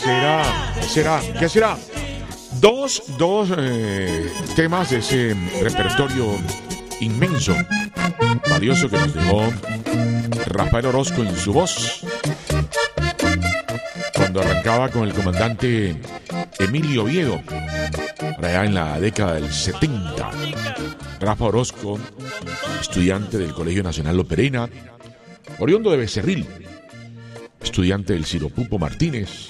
¿Qué será? Dos temas de ese repertorio inmenso, valioso que nos dejó Rafael Orozco en su voz, cuando arrancaba con el comandante Emilio Oviedo, allá en la década del 70. Rafa Orozco, estudiante del Colegio Nacional Loperena, oriundo de Becerril, estudiante del Ciro Pupo Martínez,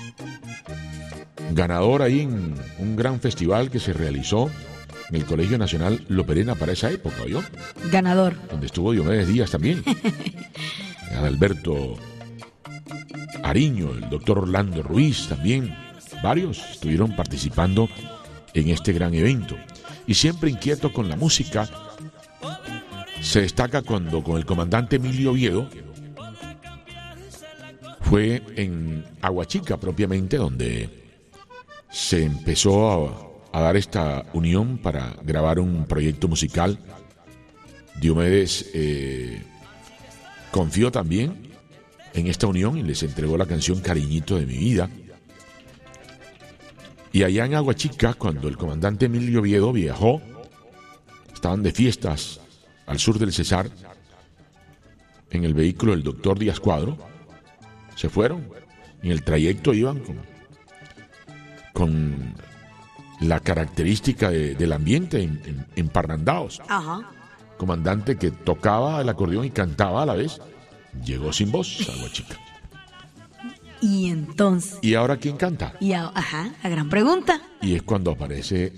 ganador ahí en un gran festival que se realizó en el Colegio Nacional Loperena para esa época, ¿oyó? Ganador. Donde estuvo Diomedes Díaz también. Adalberto Ariño, el doctor Orlando Ruiz también. Varios estuvieron participando en este gran evento. Y siempre inquieto con la música, se destaca cuando con el comandante Emilio Oviedo fue en Aguachica propiamente donde se empezó a dar esta unión para grabar un proyecto musical. Diomedes confió también en esta unión y les entregó la canción Cariñito de mi vida. Y allá en Aguachica, cuando el comandante Emilio Oviedo viajó, estaban de fiestas al sur del Cesar, en el vehículo del doctor Díaz Cuadro, se fueron. En el trayecto iban con la característica del ambiente emparrandados. Ajá. Comandante que tocaba el acordeón y cantaba a la vez, llegó sin voz a Aguachica. Y entonces. ¿Y ahora quién canta? Ajá, la gran pregunta. Y es cuando aparece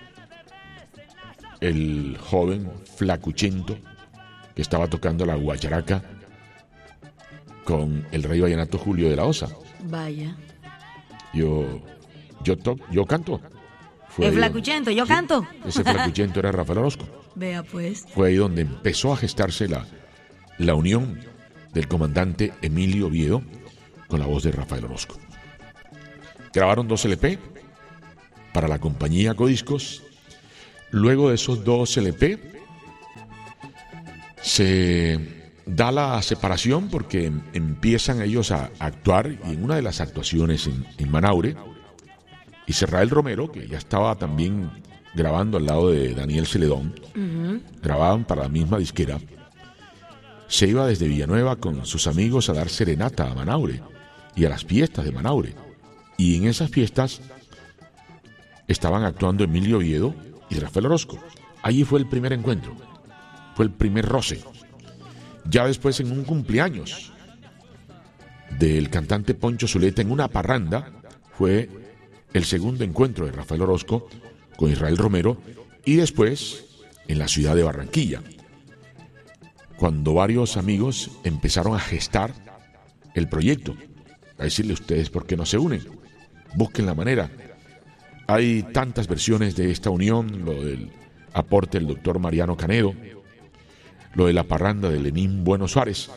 el joven flacuchento que estaba tocando la guacharaca con el rey vallenato Julio de la Osa. Vaya. Yo canto. El flacuchento, yo canto. Ese flacuchento era Rafael Orozco. Vea pues. Fue ahí donde empezó a gestarse la unión del comandante Emilio Oviedo con la voz de Rafael Orozco. Grabaron 2 LP para la compañía Codiscos. Luego de esos 2 LP se da la separación porque empiezan ellos a actuar, y en una de las actuaciones en Manaure, Israel Romero, que ya estaba también grabando al lado de Daniel Celedón, grababan para la misma disquera, se iba desde Villanueva con sus amigos a dar serenata a Manaure y a las fiestas de Manaure. Y en esas fiestas estaban actuando Emilio Oviedo y Rafael Orozco. Allí fue el primer encuentro, fue el primer roce. Ya después, en un cumpleaños del cantante Poncho Zuleta en una parranda, fue el segundo encuentro de Rafael Orozco con Israel Romero, y después en la ciudad de Barranquilla, cuando varios amigos empezaron a gestar el proyecto, a decirle: ustedes por qué no se unen, busquen la manera. Hay tantas versiones de esta unión, lo del aporte del doctor Mariano Canedo, lo de la parranda de Lenín Bueno Suárez.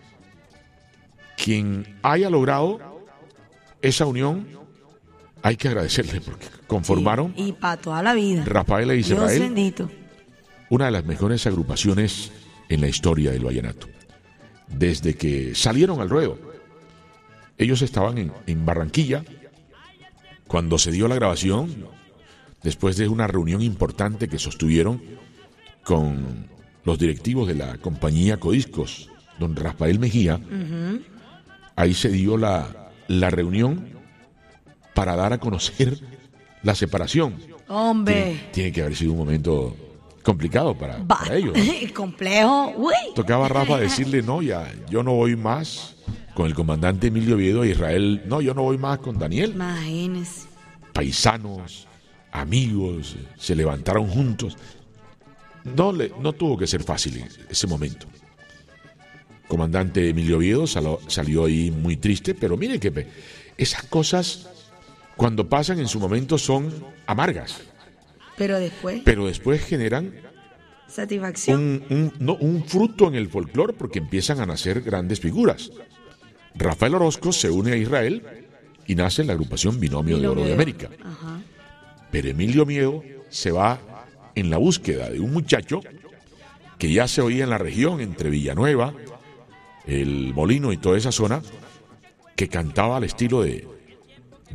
Quien haya logrado esa unión, hay que agradecerle, porque conformaron, sí, y para toda la vida, Rafael e Israel, Dios bendito, una de las mejores agrupaciones en la historia del vallenato. Desde que salieron al ruedo, ellos estaban en Barranquilla cuando se dio la grabación, después de una reunión importante que sostuvieron con los directivos de la compañía Codiscos, don Rafael Mejía. Ahí se dio la reunión para dar a conocer la separación. Hombre. Tiene que haber sido un momento complicado para ellos, ¿no? Complejo. Uy. Tocaba a Rafa decirle: no, ya, yo no voy más con el comandante Emilio Oviedo, e Israel: no, yo no voy más con Daniel. Imagínese. Paisanos, amigos, se levantaron juntos. No tuvo que ser fácil en ese momento. Comandante Emilio Oviedo salió ahí muy triste, pero mire que esas cosas, cuando pasan en su momento, son amargas. Pero después generan satisfacción. Un fruto en el folclore, porque empiezan a nacer grandes figuras. Rafael Orozco se une a Israel y nace la agrupación Binomio de Oro de América. Ajá. Pero Emilio Oviedo se va en la búsqueda de un muchacho que ya se oía en la región, entre Villanueva, El Molino y toda esa zona, que cantaba al estilo de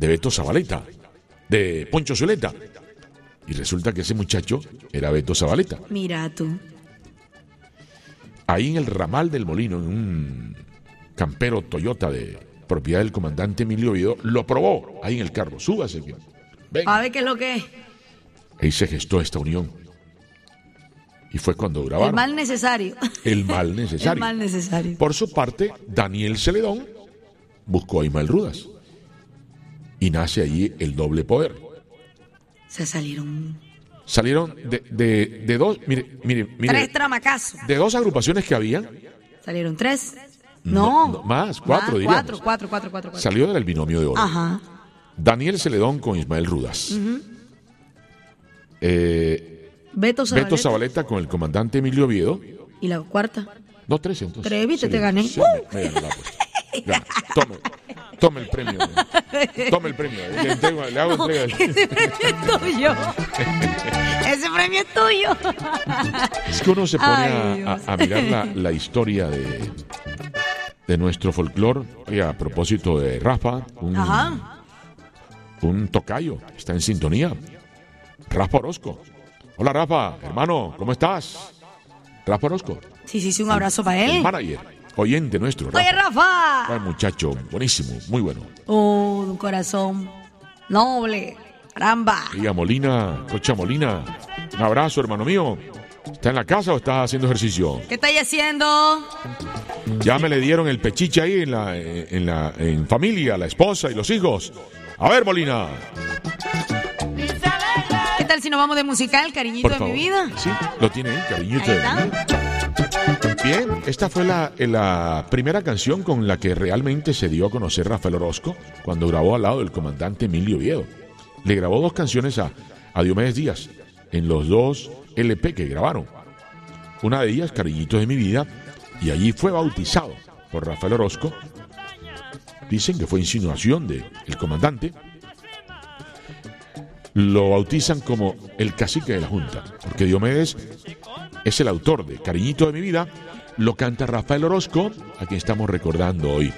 de Beto Zabaleta, de Poncho Zuleta. Y resulta que ese muchacho era Beto Zabaleta. Mira tú. Ahí en el ramal del Molino, en un campero Toyota de propiedad del comandante Emilio Oviedo, lo probó ahí en el carro. Súbase. Ven. A ver qué es lo que es. Ahí se gestó esta unión. Y fue cuando grabaron. El mal necesario. El mal necesario. El mal necesario. Por su parte, Daniel Celedón buscó a Ismael Rudas. Y nace allí el doble poder. Se salieron de dos, mire. 3 tramacazos. De 2 agrupaciones que había. ¿Salieron 3? No, más, 4 diríamos. 4. Salió del binomio de oro. Ajá. Daniel Celedón con Ismael Rudas. Uh-huh. Beto Zabaleta con el comandante Emilio Oviedo. ¿Y la cuarta? No, 3 entonces. 3, viste, te gané. Sí, me gané la apuesta. Tome el premio. Tome el premio. Le hago entrega. Ese premio es tuyo. Ese premio es tuyo. Es que uno se pone a mirar la historia de nuestro folclore. Y a propósito de Rafa, un tocayo, está en sintonía. Rafa Orozco. Hola Rafa, hermano, ¿cómo estás? Rafa Orozco. Sí, un abrazo para él. El manager, oyente nuestro. Rafa. Oye, Rafa. Buen muchacho, buenísimo, muy bueno. Un corazón noble, caramba. Diga Molina, Cocha Molina, un abrazo, hermano mío. ¿Está en la casa o está haciendo ejercicio? ¿Qué estáis haciendo? Ya me le dieron el pechiche ahí en familia, la esposa y los hijos. A ver, Molina. ¿Qué tal si nos vamos de musical, Cariñito de mi vida? Sí, lo tiene ahí, Cariñito de mi vida. Bien, esta fue la primera canción con la que realmente se dio a conocer Rafael Orozco cuando grabó al lado del comandante Emilio Oviedo. Le grabó 2 canciones a Diomedes Díaz en los 2 LP que grabaron. Una de ellas, Cariñito de mi vida, y allí fue bautizado por Rafael Orozco. Dicen que fue insinuación del comandante. Lo bautizan como el cacique de la Junta, porque Diomedes es el autor de Cariñito de mi vida. Lo canta Rafael Orozco, a quien estamos recordando hoy.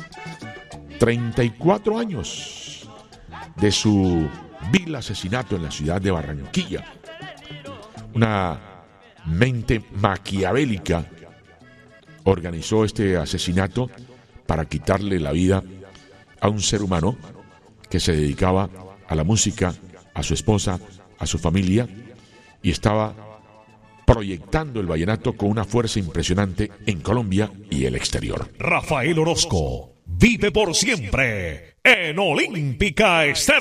34 años de su vil asesinato en la ciudad de Barranquilla. Una mente maquiavélica organizó este asesinato para quitarle la vida a un ser humano que se dedicaba a la música, a su esposa, a su familia, y estaba proyectando el vallenato con una fuerza impresionante en Colombia y el exterior. Rafael Orozco vive por siempre en Olímpica Estéreo.